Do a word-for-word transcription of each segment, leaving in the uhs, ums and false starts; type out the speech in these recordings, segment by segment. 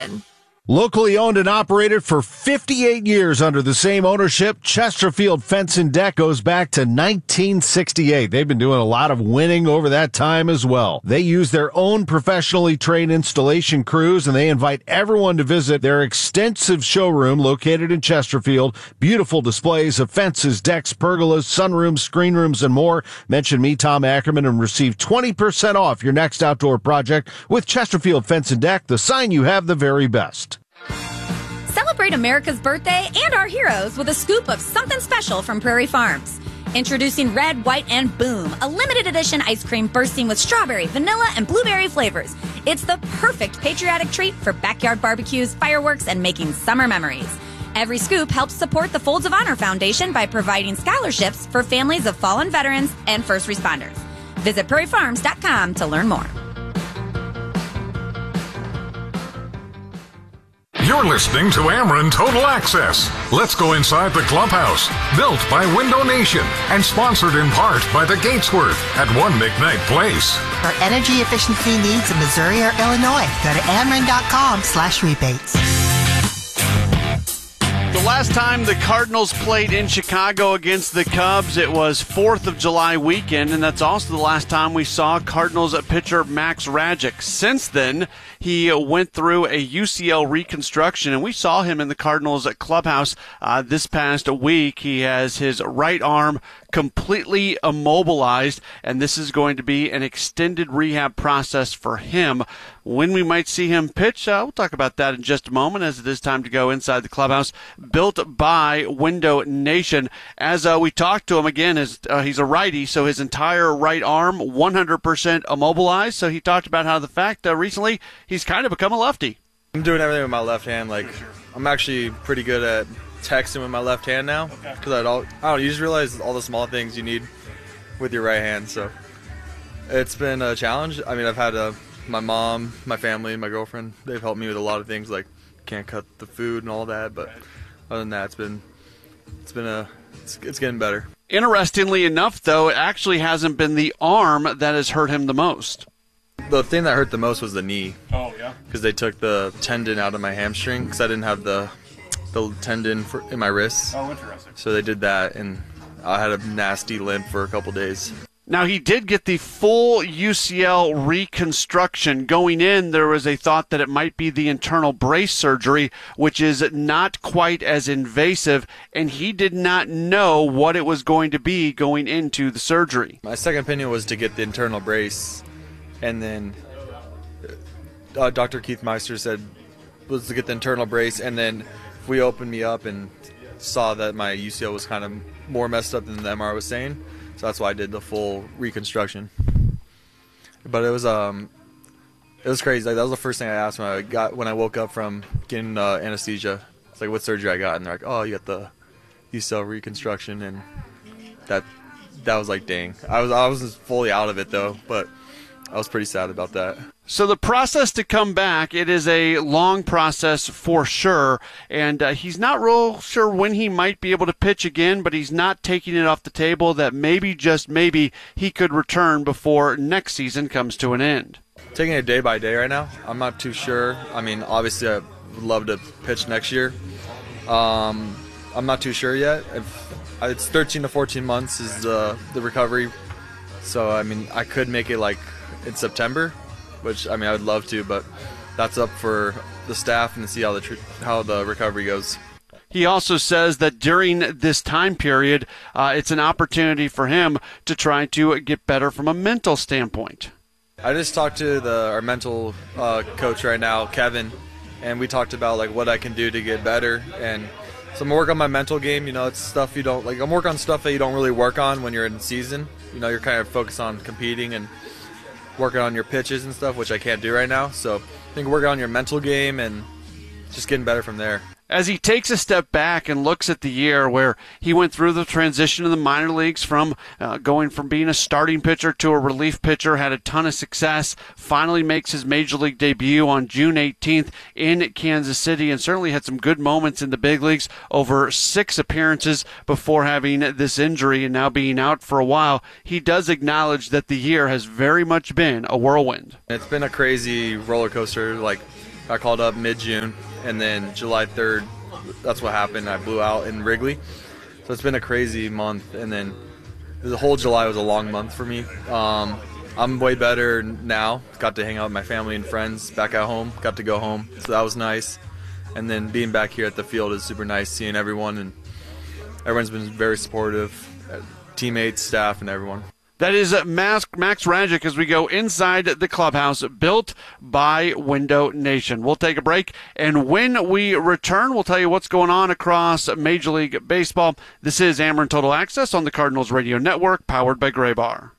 Locally owned and operated for fifty-eight years under the same ownership, Chesterfield Fence and Deck goes back to nineteen sixty-eight. They've been doing a lot of winning over that time as well. They use their own professionally trained installation crews, and they invite everyone to visit their extensive showroom located in Chesterfield. Beautiful displays of fences, decks, pergolas, sunrooms, screen rooms, and more. Mention me, Tom Ackerman, and receive twenty percent off your next outdoor project with Chesterfield Fence and Deck, the sign you have the very best. Celebrate America's birthday and our heroes with a scoop of something special from Prairie Farms. Introducing Red, White, and Boom, a limited edition ice cream bursting with strawberry, vanilla, and blueberry flavors. It's the perfect patriotic treat for backyard barbecues, fireworks, and making summer memories. Every scoop helps support the Folds of Honor Foundation by providing scholarships for families of fallen veterans and first responders. Visit prairie farms dot com to learn more. You're listening to Ameren Total Access. Let's go inside the clubhouse. Built by Window Nation and sponsored in part by the Gatesworth at One McKnight Place. For energy efficiency needs in Missouri or Illinois, go to ameren dot com slash rebates. The last time the Cardinals played in Chicago against the Cubs, it was fourth of July weekend, and that's also the last time we saw Cardinals pitcher Max Radjic. Since then, he went through a U C L reconstruction, and we saw him in the Cardinals clubhouse uh, this past week. He has his right arm completely immobilized, and this is going to be an extended rehab process for him. When we might see him pitch, uh, we'll talk about that in just a moment, as it is time to go inside the clubhouse, built by Window Nation. As uh, we talked to him again, as, uh, he's a righty, so his entire right arm one hundred percent immobilized. So he talked about how the fact uh, recently he's kind of become a lefty. I'm doing everything with my left hand. Like, I'm actually pretty good at texting with my left hand now, because I don't, I don't. You just realize all the small things you need with your right hand. So it's been a challenge. I mean, I've had a, my mom, my family, my girlfriend. They've helped me with a lot of things, like can't cut the food and all that. But other than that, it's been, it's been a, it's, it's getting better. Interestingly enough, though, it actually hasn't been the arm that has hurt him the most. The thing that hurt the most was the knee. Oh, yeah? Because they took the tendon out of my hamstring, because I didn't have the the tendon for, in my wrist. Oh, interesting. So they did that, and I had a nasty limp for a couple days. Now, he did get the full U C L reconstruction. Going in, there was a thought that it might be the internal brace surgery, which is not quite as invasive, and he did not know what it was going to be going into the surgery. My second opinion was to get the internal brace, and then uh, Doctor Keith Meister said was to get the internal brace, and then if we opened me up and saw that my U C L was kind of more messed up than the M R I was saying, so that's why I did the full reconstruction. But it was um, it was crazy. Like, that was the first thing I asked when I got when I woke up from getting uh, anesthesia. It's like, what surgery I got, and they're like, oh, you got the U C L reconstruction, and that that was like, dang. I was I wasn't fully out of it though, but I was pretty sad about that. So the process to come back, it is a long process for sure, and uh, he's not real sure when he might be able to pitch again, but he's not taking it off the table that maybe, just maybe, he could return before next season comes to an end. Taking it day by day right now, I'm not too sure. I mean, obviously I would love to pitch next year. Um, I'm not too sure yet. If, it's thirteen to fourteen months is the, the recovery, so I mean, I could make it like in September, which I mean I would love to, but that's up for the staff and to see how the tr- how the recovery goes. He also says that during this time period, uh, it's an opportunity for him to try to get better from a mental standpoint. I just talked to the our mental uh, coach right now, Kevin, and we talked about like what I can do to get better. And so I'm working on my mental game. You know, it's stuff you don't like. I'm working on stuff that you don't really work on when you're in season. You know, you're kind of focused on competing and working on your pitches and stuff, which I can't do right now. So I think working on your mental game and just getting better from there. As he takes a step back and looks at the year where he went through the transition in the minor leagues from uh, going from being a starting pitcher to a relief pitcher, had a ton of success, finally makes his major league debut on June eighteenth in Kansas City, and certainly had some good moments in the big leagues over six appearances before having this injury and now being out for a while. He does acknowledge that the year has very much been a whirlwind. It's been a crazy roller coaster, like got called up mid-June, and then July third, that's what happened. I blew out in Wrigley. So it's been a crazy month, and then the whole July was a long month for me. Um, I'm way better now. Got to hang out with my family and friends back at home. Got to go home, so that was nice. And then being back here at the field is super nice, seeing everyone, and everyone's been very supportive, teammates, staff, and everyone. That is Max, Max Rajic as we go inside the clubhouse built by Window Nation. We'll take a break, and when we return, we'll tell you what's going on across Major League Baseball. This is Ameren Total Access on the Cardinals Radio Network, powered by Gray Bar.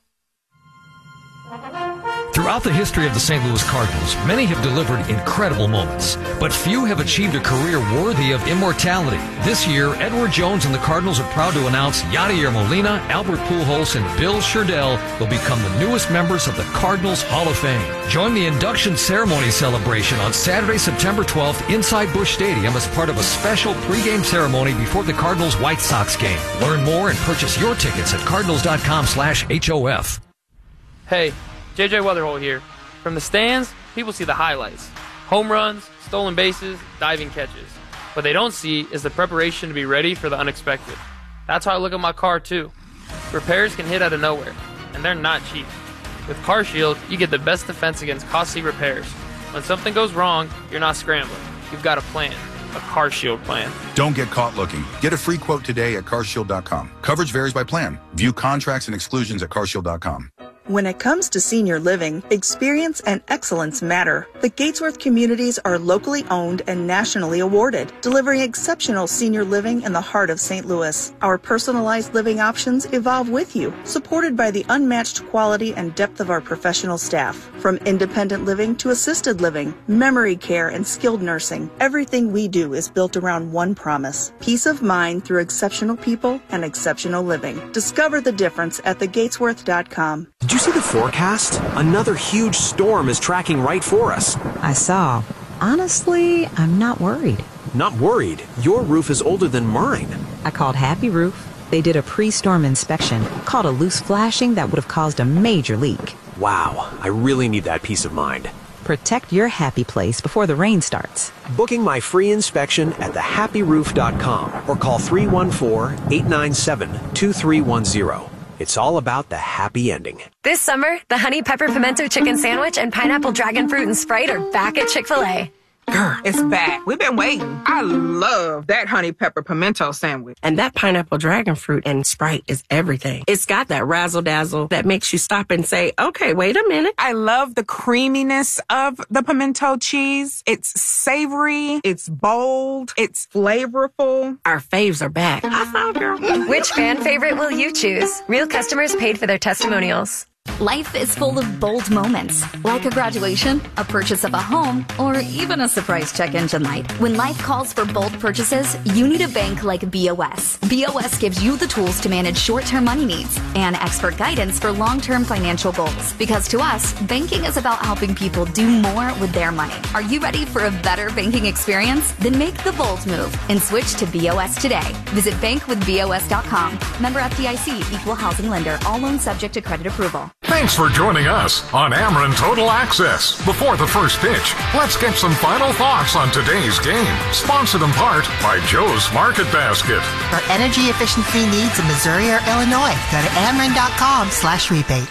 Throughout the history of the Saint Louis Cardinals, many have delivered incredible moments, but few have achieved a career worthy of immortality. This year, Edward Jones and the Cardinals are proud to announce Yadier Molina, Albert Pujols, and Bill Sherdell will become the newest members of the Cardinals Hall of Fame. Join the induction ceremony celebration on Saturday, September twelfth inside Busch Stadium as part of a special pregame ceremony before the Cardinals White Sox game. Learn more and purchase your tickets at cardinals.com slash HOF. Hey, J J Weatherhole here. From the stands, people see the highlights. Home runs, stolen bases, diving catches. What they don't see is the preparation to be ready for the unexpected. That's how I look at my car too. Repairs can hit out of nowhere, and they're not cheap. With CarShield, you get the best defense against costly repairs. When something goes wrong, you're not scrambling. You've got a plan. A CarShield plan. Don't get caught looking. Get a free quote today at car shield dot com. Coverage varies by plan. View contracts and exclusions at car shield dot com. When it comes to senior living, experience and excellence matter. The Gatesworth communities are locally owned and nationally awarded, delivering exceptional senior living in the heart of Saint Louis. Our personalized living options evolve with you, supported by the unmatched quality and depth of our professional staff. From independent living to assisted living, memory care, and skilled nursing, everything we do is built around one promise: peace of mind through exceptional people and exceptional living. Discover the difference at the gatesworth dot com. Did you see the forecast? Another huge storm is tracking right for us. I saw. Honestly, I'm not worried. Not worried? Your roof is older than mine. I called Happy Roof. They did a pre-storm inspection, caught a loose flashing that would have caused a major leak. Wow, I really need that peace of mind. Protect your happy place before the rain starts. Booking my free inspection at the happy roof dot com or call three one four, eight nine seven, two three one zero. It's all about the happy ending. This summer, the Honey Pepper Pimento Chicken Sandwich and Pineapple Dragon Fruit and Sprite are back at Chick-fil-A. Girl, it's back. We've been waiting. I love that honey pepper pimento sandwich. And that pineapple dragon fruit and Sprite is everything. It's got that razzle dazzle that makes you stop and say, okay, wait a minute. I love the creaminess of the pimento cheese. It's savory. It's bold. It's flavorful. Our faves are back. I found girl. Which fan favorite will you choose? Real customers paid for their testimonials. Life is full of bold moments, like a graduation, a purchase of a home, or even a surprise check engine light. When life calls for bold purchases, you need a bank like B O S. B O S gives you the tools to manage short-term money needs and expert guidance for long-term financial goals. Because to us, banking is about helping people do more with their money. Are you ready for a better banking experience? Then make the bold move and switch to B O S today. Visit bank with B O S dot com. Member F D I C, equal housing lender. All loans subject to credit approval. Thanks for joining us on Ameren Total Access. Before the first pitch, let's get some final thoughts on today's game. Sponsored in part by Joe's Market Basket. For energy efficiency needs in Missouri or Illinois, go to ameren dot com slash rebates.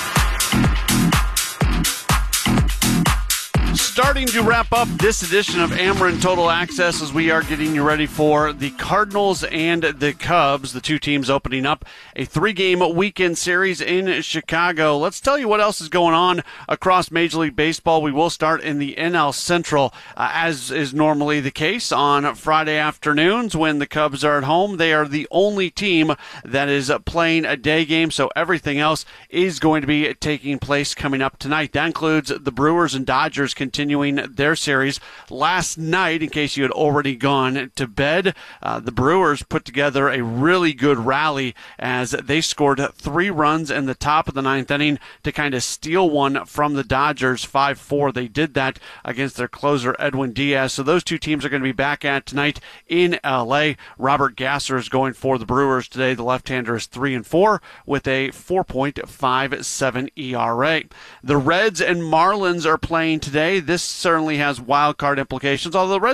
Starting to wrap up this edition of Ameren Total Access as we are getting you ready for the Cardinals and the Cubs, the two teams opening up a three-game weekend series in Chicago. Let's tell you what else is going on across Major League Baseball. We will start in the N L Central, uh, as is normally the case on Friday afternoons when the Cubs are at home. They are the only team that is playing a day game, so everything else is going to be taking place coming up tonight. That includes the Brewers and Dodgers continuing their series. Last night, in case you had already gone to bed, uh, the Brewers put together a really good rally as they scored three runs in the top of the ninth inning to kind of steal one from the Dodgers five four. They did that against their closer, Edwin Diaz. So those two teams are going to be back at tonight in L A. Robert Gasser is going for the Brewers today. The left-hander is three and four with a four point five seven E R A. The Reds and Marlins are playing today. This this certainly has wild card implications, although the Red